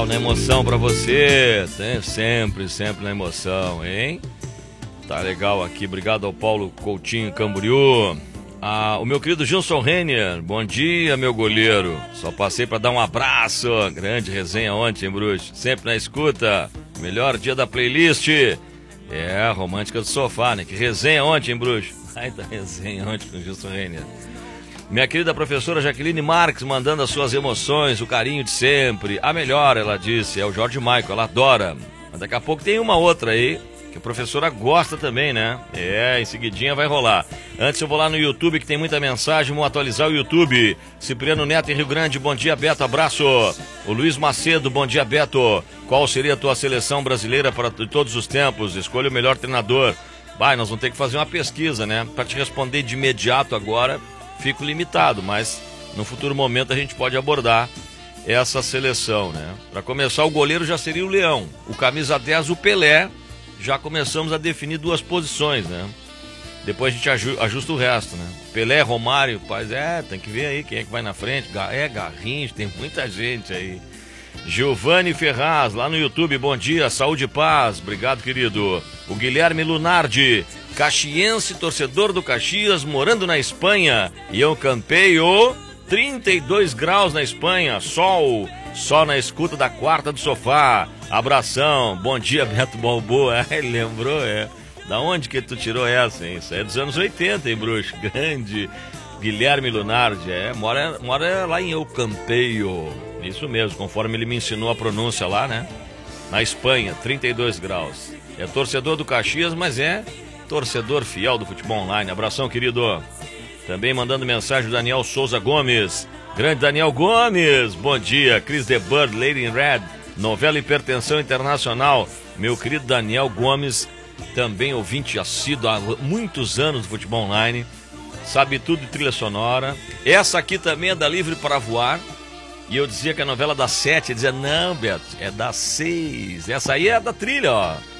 legal, na emoção pra você. Sempre na emoção, hein? Tá legal aqui, obrigado ao Paulo Coutinho Camboriú. O meu querido Gilson Renner, bom dia, meu goleiro. Só passei pra dar um abraço. Grande resenha ontem, bruxo. Sempre na escuta. Melhor dia da playlist. Romântica do sofá, né? Que resenha ontem, bruxo. Ai, da resenha ontem com o Gilson Renner. Minha querida professora Jaqueline Marques mandando as suas emoções, o carinho de sempre. A melhor, ela disse, é o Jorge Michael, ela adora. Mas daqui a pouco tem uma outra aí, que a professora gosta também, né? Em seguidinha vai rolar. Antes eu vou lá no YouTube, que tem muita mensagem, vamos atualizar o YouTube. Cipriano Neto em Rio Grande, bom dia, Beto, abraço. O Luiz Macedo, bom dia, Beto. Qual seria a tua seleção brasileira para todos os tempos? Escolha o melhor treinador. Nós vamos ter que fazer uma pesquisa, né? Para te responder de imediato agora, fico limitado, mas no futuro momento a gente pode abordar essa seleção, né? Para começar, o goleiro já seria o Leão. O camisa 10, o Pelé. Já começamos a definir duas posições, né? Depois a gente ajusta o resto, né? Pelé, Romário, tem que ver aí quem é que vai na frente. Garrincha, tem muita gente aí. Giovanni Ferraz, lá no YouTube, bom dia, saúde e paz, obrigado, querido. O Guilherme Lunardi, caxiense, torcedor do Caxias, morando na Espanha. E eu campeio 32 graus na Espanha, sol na escuta da quarta do sofá. Abração, bom dia, Beto Balboa. Ele lembrou, Da onde que tu tirou essa, hein? Isso é dos anos 80, hein, bruxo? Grande Guilherme Lunardi, mora lá em Eu Campeio. Isso mesmo, conforme ele me ensinou a pronúncia lá, né? Na Espanha, 32 graus. É torcedor do Caxias, mas é torcedor fiel do futebol online. Abração, querido. Também mandando mensagem do Daniel Souza Gomes. Grande Daniel Gomes, bom dia. Chris The Bird, Lady in Red, novela Hipertensão Internacional. Meu querido Daniel Gomes, também ouvinte assíduo há muitos anos do futebol online. Sabe tudo de trilha sonora. Essa aqui também é da Livre para Voar. E eu dizia que a novela das 7, ele dizia, não, Beto, é das 6. Essa aí é da trilha, ó.